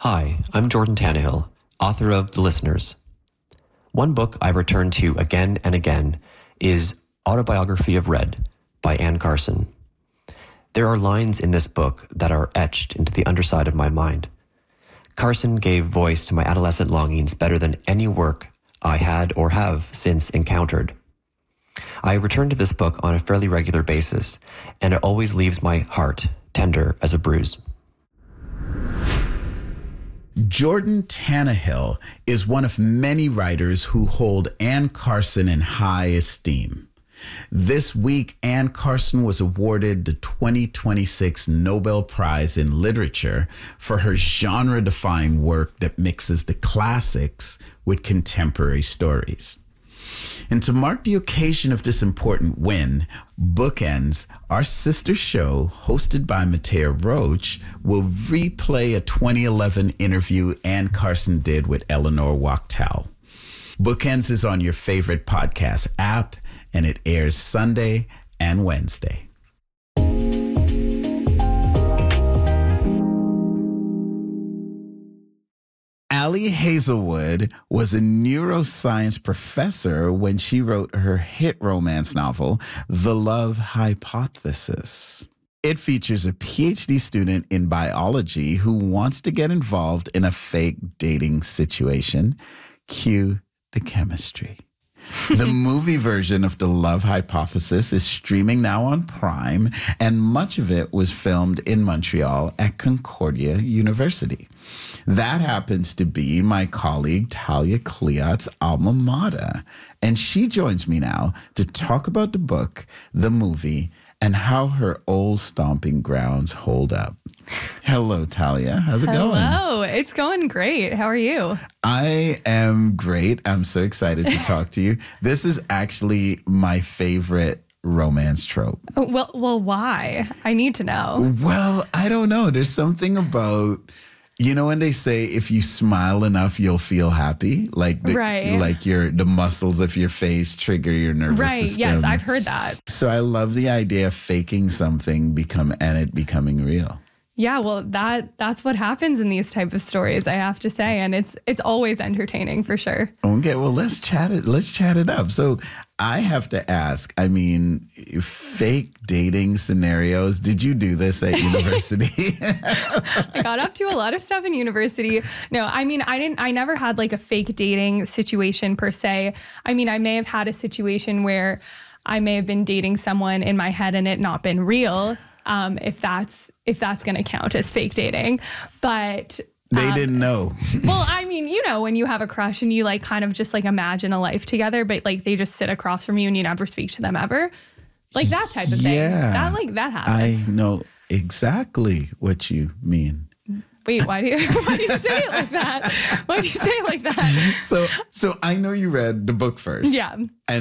Hi, I'm Jordan Tannehill, author of The Listeners. One book I return to again and again is Autobiography of Red by Anne Carson. There are lines in this book that are etched into the underside of my mind. Carson gave voice to my adolescent longings better than any work I had or have since encountered. I return to this book on a fairly regular basis, and it always leaves my heart tender as a bruise. Jordan Tannehill is one of many writers who hold Anne Carson in high esteem. This week, Anne Carson was awarded the 2026 Nobel Prize in Literature for her genre-defying work that mixes the classics with contemporary stories. And to mark the occasion of this important win, Bookends, our sister show hosted by Mattea Roach, will replay a 2011 interview Anne Carson did with Eleanor Wachtel. Bookends is on your favorite podcast app, and it airs Sunday and Wednesday. Ali Hazelwood was a neuroscience professor when she wrote her hit romance novel, The Love Hypothesis. It features a PhD student in biology who wants to get involved in a fake dating situation. Cue the chemistry. The movie version of The Love Hypothesis is streaming now on Prime, and much of it was filmed in Montreal at Concordia University. That happens to be my colleague Talia Cleot's alma mater, and she joins me now to talk about the book, the movie, and how her old stomping grounds hold up. Hello, Talia. How's it going? Hello. It's going great. How are you? I am great. I'm so excited to talk to you. This is actually my favorite romance trope. Well, why? I need to know. Well, I don't know. There's something about, you know, when they say if you smile enough, you'll feel happy, like the muscles of your face trigger your nervous system. Yes, I've heard that. So I love the idea of faking something and it becoming real. Yeah, well, that's what happens in these type of stories, I have to say, and it's always entertaining for sure. Okay, well, let's chat it up. So I have to ask, I mean, fake dating scenarios. Did you do this at university? I got up to a lot of stuff in university. No, I mean, I never had like a fake dating situation per se. I mean, I may have had a situation where I may have been dating someone in my head and it not been real. If that's going to count as fake dating, but they didn't know. Well, I mean, you know, when you have a crush and you like kind of just like imagine a life together, but like they just sit across from you and you never speak to them ever, like that type of thing. Yeah, that happens. I know exactly what you mean. Wait, why do you say it like that? Why do you say it like that? So I know you read the book first. Yeah. And